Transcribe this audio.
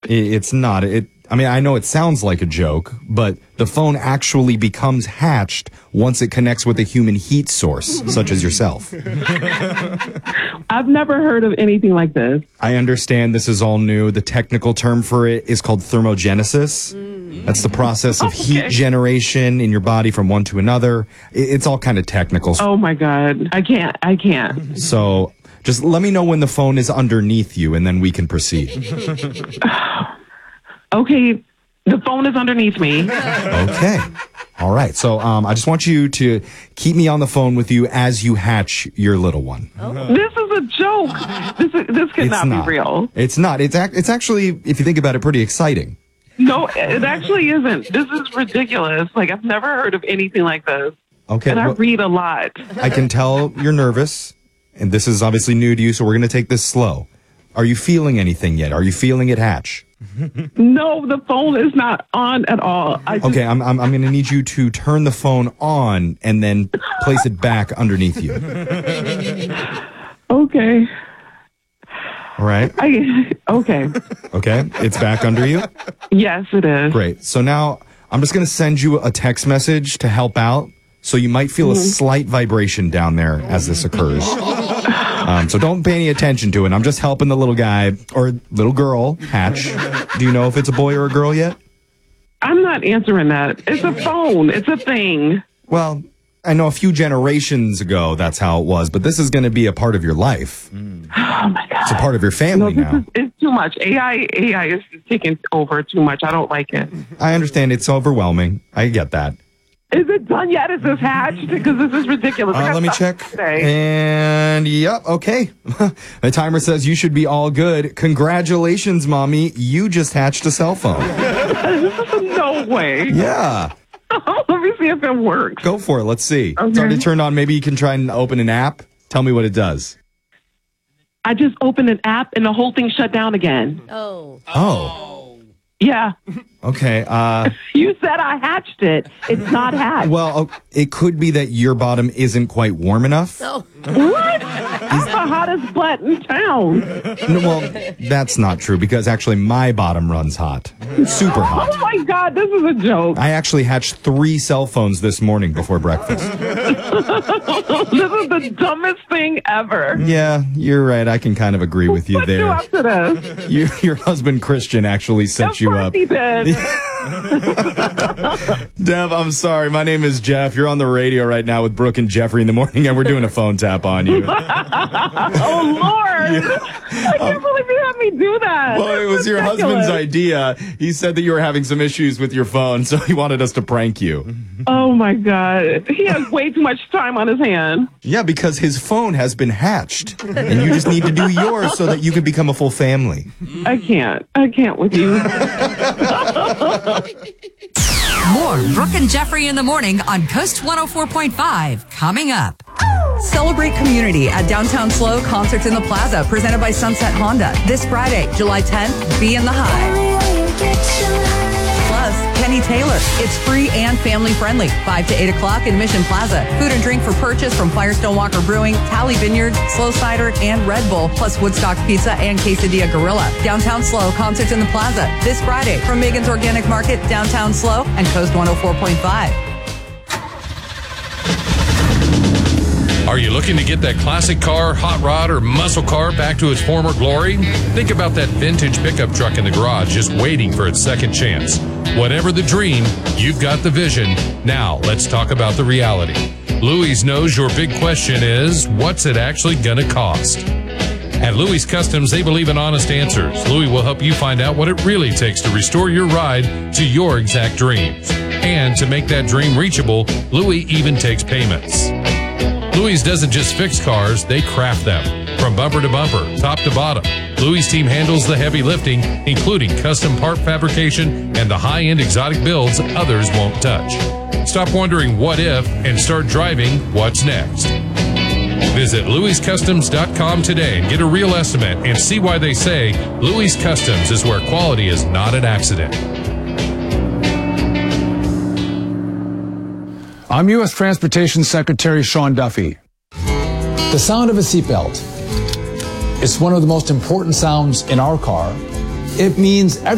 It's not. I mean, I know it sounds like a joke, but the phone actually becomes hatched once it connects with a human heat source, such as yourself. I've never heard of anything like this. I understand this is all new. The technical term for it is called thermogenesis. That's the process of heat generation in your body from one to another. It's all kind of technical. Oh, my God. I can't. So just let me know when the phone is underneath you, and then we can proceed. Okay, the phone is underneath me. Okay. All right. So I just want you to keep me on the phone with you as you hatch your little one. This is a joke. This cannot be real. It's not. It's actually, if you think about it, pretty exciting. No, it actually isn't. This is ridiculous. Like, I've never heard of anything like this. Okay. And I read a lot. I can tell you're nervous, and this is obviously new to you, so we're going to take this slow. Are you feeling anything yet? Are you feeling it hatch? No, the phone is not on at all. Okay, I'm going to need you to turn the phone on and then place it back underneath you. Okay. All right. Okay. Okay, it's back under you? Yes, it is. Great. So now I'm just going to send you a text message to help out. So you might feel a slight vibration down there as this occurs. So don't pay any attention to it. I'm just helping the little guy or little girl hatch. Do you know if it's a boy or a girl yet? I'm not answering that. It's a phone. It's a thing. Well, I know a few generations ago that's how it was, but this is going to be a part of your life. Oh, my God. It's a part of your family now. It's too much. AI is taking over too much. I don't like it. I understand it's overwhelming. I get that. Is it done yet? Is this hatched? Because this is ridiculous. Let me check. And yep, okay. The timer says you should be all good. Congratulations, Mommy. You just hatched a cell phone. No way. Yeah. Let me see if it works. Go for it. Let's see. Okay. It's already turned on. Maybe you can try and open an app. Tell me what it does. I just opened an app and the whole thing shut down again. Oh. Yeah. Okay. You said I hatched it. It's not hatched. Well, it could be that your bottom isn't quite warm enough. What? I'm the hottest butt in town. No, well, that's not true because actually my bottom runs hot. Super hot. Oh, my God. This is a joke. I actually hatched 3 cell phones this morning before breakfast. This is the dumbest thing ever. Yeah, you're right. I can kind of agree with you there. What you up to this? Your husband, Christian, actually set you up. He did. Dev, I'm sorry. My name is Jeff. You're on the radio right now with Brooke and Jeffrey in the morning, and we're doing a phone tap on you. Oh, Lord. Yeah. I can't believe you had me do that. Well, it was your husband's idea. He said that you were having some issues with your phone, so he wanted us to prank you. Oh, my God. He has way too much time on his hand. Yeah, because his phone has been hatched, and you just need to do yours so that you can become a full family. I can't with you. More Brooke and Jeffrey in the morning on Coast 104.5 coming up. Celebrate community at Downtown Slow Concerts in the Plaza, presented by Sunset Honda. This Friday, July 10th, be in the High. Plus, Kenny Taylor. It's free and family friendly. 5 to 8 o'clock in Mission Plaza. Food and drink for purchase from Firestone Walker Brewing, Tally Vineyards, Slow Cider, and Red Bull, plus Woodstock Pizza and Quesadilla Gorilla. Downtown Slow Concerts in the Plaza this Friday from Megan's Organic Market, Downtown Slow, and Coast 104.5. Are you looking to get that classic car, hot rod, or muscle car back to its former glory? Think about that vintage pickup truck in the garage just waiting for its second chance. Whatever the dream, you've got the vision. Now, let's talk about the reality. Louis knows your big question is, what's it actually going to cost? At Louis Customs, they believe in honest answers. Louis will help you find out what it really takes to restore your ride to your exact dreams. And to make that dream reachable, Louis even takes payments. Louis doesn't just fix cars, they craft them. From bumper to bumper, top to bottom, Louis' team handles the heavy lifting, including custom part fabrication and the high-end exotic builds others won't touch. Stop wondering what if and start driving what's next. Visit louiscustoms.com today and get a real estimate and see why they say Louis Customs is where quality is not an accident. I'm U.S. Transportation Secretary Sean Duffy. The sound of a seatbelt is one of the most important sounds in our car. It means